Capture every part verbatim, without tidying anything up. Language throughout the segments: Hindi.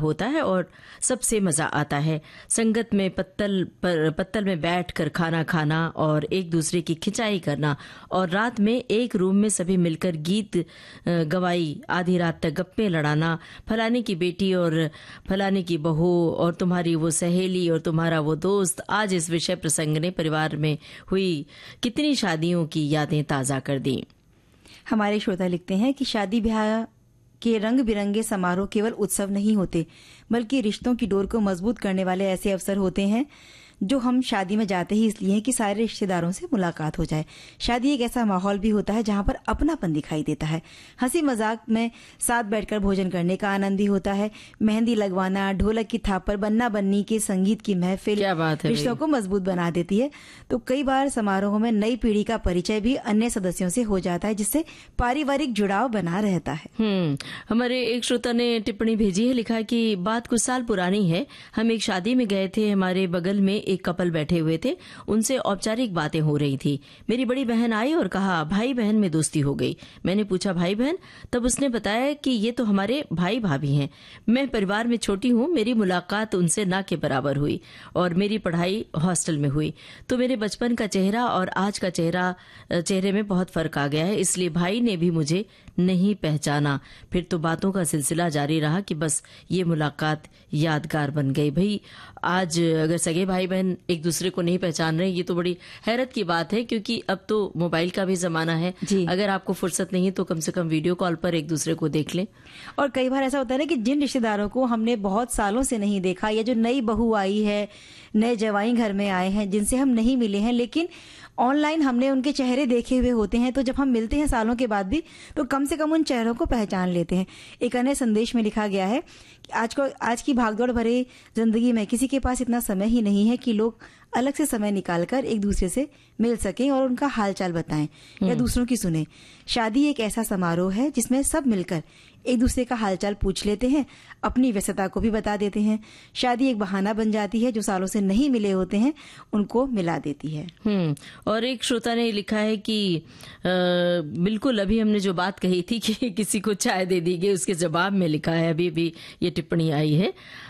होता है और सबसे मजा आता है। संगत में पत्तल पर पत्तल में बैठकर खाना खाना और एक दूसरे की खिंचाई करना और रात में एक रूम में सभी मिलकर गीत गवाई, आधी रात तक गप्पे लड़ाना, फलाने की बेटी और फलाने की बहू और तुम्हारी वो सहेली और तुम्हारा वो दोस्त। आज इस विषय प्रसंग ने परिवार में हुई कितनी शादियों की यादें ताजा कर दी। हमारे श्रोता लिखते हैं कि शादी ब्याह के रंग बिरंगे समारोह केवल उत्सव नहीं होते, बल्कि रिश्तों की डोर को मजबूत करने वाले ऐसे अवसर होते हैं जो हम शादी में जाते ही इसलिए हैं कि सारे रिश्तेदारों से मुलाकात हो जाए। शादी एक ऐसा माहौल भी होता है जहां पर अपनापन दिखाई देता है। हंसी मजाक में साथ बैठकर भोजन करने का आनंद भी होता है। मेहंदी लगवाना, ढोलक की थाप पर बन्ना बन्नी के संगीत की महफिल रिश्तों को मजबूत बना देती है। तो कई बार समारोह में नई पीढ़ी का परिचय भी अन्य सदस्यों से हो जाता है, जिससे पारिवारिक जुड़ाव बना रहता है। हम्म हमारे एक श्रोता ने टिप्पणी भेजी है, लिखा कि बात कुछ साल पुरानी है। हम एक शादी में गए थे, हमारे बगल में एक कपल बैठे हुए थे, उनसे औपचारिक बातें हो रही थी। मेरी बड़ी बहन आई और कहा भाई बहन में दोस्ती हो गई। मैंने पूछा भाई बहन? तब उसने बताया कि ये तो हमारे भाई भाभी हैं। मैं परिवार में छोटी हूँ, मेरी मुलाकात उनसे ना के बराबर हुई और मेरी पढ़ाई हॉस्टल में हुई। तो मेरे बचपन का चेहरा और आज का चेहरा चेहरे में बहुत फर्क आ गया है, इसलिए भाई ने भी मुझे नहीं पहचाना। फिर तो बातों का सिलसिला जारी रहा कि बस ये मुलाकात यादगार बन गई। भाई आज अगर सगे भाई बहन एक दूसरे को नहीं पहचान रहे, ये तो बड़ी हैरत की बात है, क्योंकि अब तो मोबाइल का भी जमाना है। अगर आपको फुर्सत नहीं है तो कम से कम वीडियो कॉल पर एक दूसरे को देख लें। और कई बार ऐसा होता है ना कि जिन रिश्तेदारों को हमने बहुत सालों से नहीं देखा, या जो नई बहू आई है, नए जवाई घर में आए हैं, जिनसे हम नहीं मिले हैं, लेकिन ऑनलाइन हमने उनके चेहरे देखे हुए होते हैं, तो जब हम मिलते हैं सालों के बाद भी, तो कम से कम उन चेहरों को पहचान लेते हैं। एक अन्य संदेश में लिखा गया है कि आज को आज की भागदौड़ भरे जिंदगी में किसी के पास इतना समय ही नहीं है कि लोग अलग से समय निकालकर एक दूसरे से मिल सकें और उनका हालचाल बताएं या दूसरों की सुने। शादी एक ऐसा समारोह है जिसमें सब मिलकर एक दूसरे का हालचाल पूछ लेते हैं, अपनी व्यस्तता को भी बता देते हैं। शादी एक बहाना बन जाती है जो सालों से नहीं मिले होते हैं उनको मिला देती है। हम्म और एक श्रोता ने लिखा है कि आ, बिल्कुल अभी हमने जो बात कही थी कि किसी को चाय दे दी गई, उसके जवाब में लिखा है, अभी भी ये टिप्पणी आई है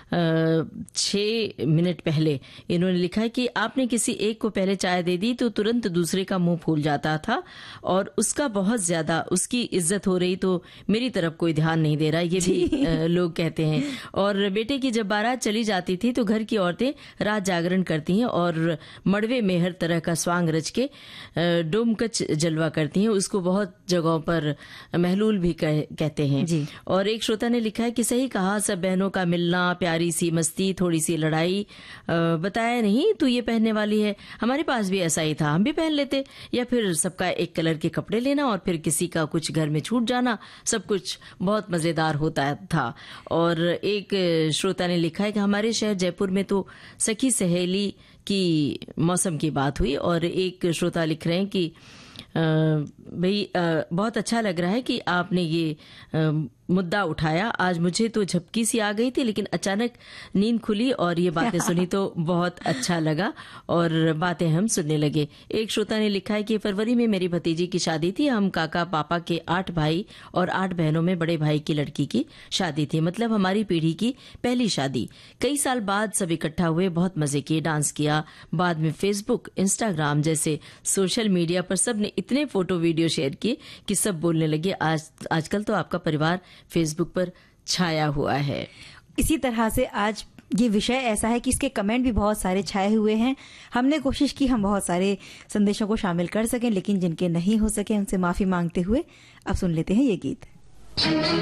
छह मिनट पहले। इन्होंने लिखा है कि आपने किसी एक को पहले चाय दे दी तो तुरंत दूसरे का मुंह फूल जाता था और उसका बहुत ज्यादा उसकी इज्जत हो रही, तो मेरी तरफ कोई ध्यान नहीं दे रहा, ये भी लोग कहते हैं। और बेटे की जब बारात चली जाती थी तो घर की औरतें रात जागरण करती हैं और मड़वे में हर तरह का स्वांग रच के डोमकच जलवा करती हैं। उसको बहुत जगहों पर महलूल भी कह, कहते हैं। और एक श्रोता ने लिखा है कि सही कहा, सब बहनों का मिलना, प्यारी सी मस्ती, थोड़ी सी लड़ाई, बताया नहीं तू ये पहनने वाली है। हमारे पास भी ऐसा ही था, हम भी पहन लेते, या फिर सबका एक कलर के कपड़े लेना और फिर किसी का कुछ घर में छूट जाना, सब कुछ बहुत मजेदार होता था। और एक श्रोता ने लिखा है कि हमारे शहर जयपुर में तो सखी सहेली की मौसम की बात हुई। और एक श्रोता लिख रहे हैं कि भाई बहुत अच्छा लग रहा है कि आपने ये आ, मुद्दा उठाया। आज मुझे तो झपकी सी आ गई थी, लेकिन अचानक नींद खुली और ये बातें सुनी तो बहुत अच्छा लगा और बातें हम सुनने लगे। एक श्रोता ने लिखा है कि फरवरी में मेरी भतीजी की शादी थी। हम काका पापा के आठ भाई और आठ बहनों में बड़े भाई की लड़की की शादी थी, मतलब हमारी पीढ़ी की पहली शादी। कई साल बाद सब इकट्ठा हुए, बहुत मजे किए, डांस किया। बाद में फेसबुक, इंस्टाग्राम जैसे सोशल मीडिया पर सब ने इतने फोटो वीडियो शेयर किए कि सब बोलने लगे आज आजकल तो आपका परिवार फेसबुक पर छाया हुआ है। इसी तरह से आज ये विषय ऐसा है कि इसके कमेंट भी बहुत सारे छाए हुए हैं। हमने कोशिश की हम बहुत सारे संदेशों को शामिल कर सकें, लेकिन जिनके नहीं हो सके उनसे माफी मांगते हुए अब सुन लेते हैं ये गीत।